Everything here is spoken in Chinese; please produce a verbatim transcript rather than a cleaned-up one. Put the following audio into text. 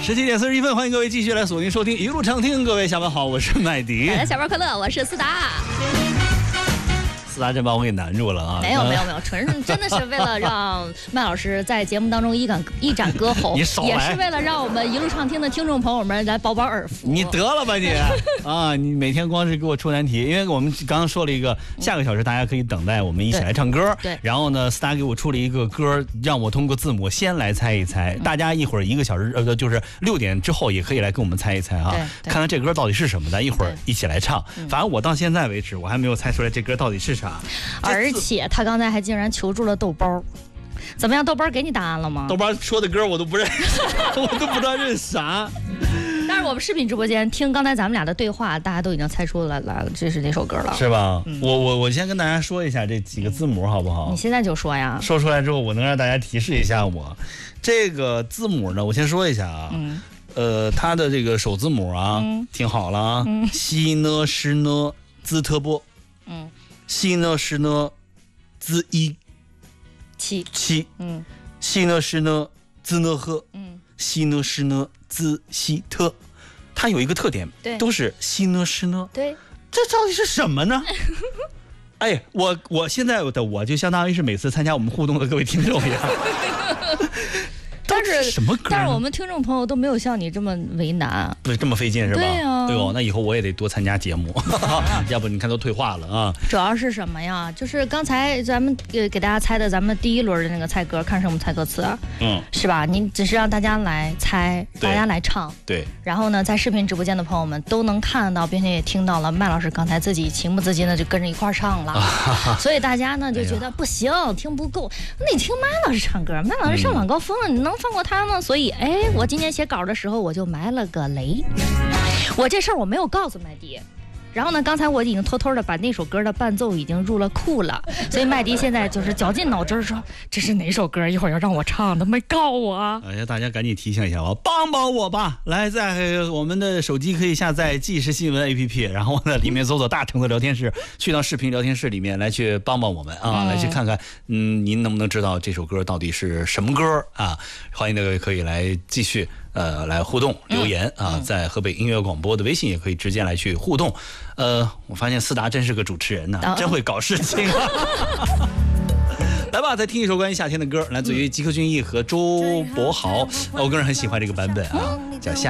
十七点四十一分，欢迎各位继续来锁定收听一路畅听。各位下班好，我是麦迪。 大家下班快乐，我是思达。 思达真把我给难住了啊！ 没有没有没有，纯是真的是为了让麦老师在节目当中一展一展歌喉， 你少来， 也是为了让我们一路畅听的听众朋友们来饱饱耳福。 你得了吧你啊！你每天光是给我出难题，因为我们刚刚说了一个下个小时大家可以等待我们一起来唱歌。 对。 然后呢，思达给我出了一个歌，让我通过字母先来猜一猜。嗯、大家一会儿一个小时呃，就是六点之后也可以来跟我们猜一猜啊，看看这歌到底是什么的，一会儿一起来唱。反正我到现在为止，我还没有猜出来这歌到底是啥。 而且他刚才还竟然求助了豆包，怎么样？豆包给你答案了吗？ 豆包说的歌我都不认识，我都不知道这是啥。 但是我们视频直播间听刚才咱们俩的对话，大家都已经猜出来了，这是哪首歌了？ 是吧？嗯、我我我先跟大家说一下这几个字母好不好？ 你现在就说呀。 说出来之后，我能让大家提示一下我。这个字母呢，我先说一下啊。嗯。呃，它的这个首字母啊，嗯、听好了啊，嗯、西呢诗呢兹特波。嗯。西呢诗呢兹一七七， 嗯， 西呢诗呢兹呢呵， 嗯， 西呢诗呢兹西特，它有一个特点， 对， 都是西呢诗呢， 对， 这到底是什么呢？哎，我我现在的我就相当于是每次参加我们互动的各位听众一样。 但是什么歌？ 但是我们听众朋友都没有像你这么为难， 不是这么费劲是吧？ 对啊， 对哦，那以后我也得多参加节目，要不你看都退化了啊。 主要是什么呀？就是刚才咱们给给大家猜的咱们第一轮的那个猜歌，看什么猜歌词，嗯，是吧？你只是让大家来猜，大家来唱， 对。 然后呢，在视频直播间的朋友们都能看到，并且也听到了麦老师刚才自己情不自禁的就跟着一块唱了，啊、所以大家呢就觉得不行，听不够，那你听麦老师唱歌，麦老师上晚高峰了，嗯、你能放过他吗？所以，哎，我今天写稿的时候我就埋了个雷。我这事儿我没有告诉麦迪，然后呢，刚才我已经偷偷的把那首歌的伴奏已经入了库了，所以麦迪现在就是绞尽脑汁说这是哪首歌，一会儿要让我唱的，没告我。 哎呀，大家赶紧提醒一下我，帮帮我吧！来，在我们的手机可以下载即时新闻 A P P， 然后呢，里面搜索大橙子聊天室，去到视频聊天室里面来去帮帮我们啊，嗯、来去看看，嗯，您能不能知道这首歌到底是什么歌啊？欢迎各位可以来继续。呃，来互动留言啊，嗯、在河北音乐广播的微信也可以直接来去互动。呃，我发现思达真是个主持人呢、啊，真会搞事情、啊。来吧，再听一首关于夏天的歌，来自于吉克隽逸和周柏豪，我个人很喜欢这个版本啊，叫夏。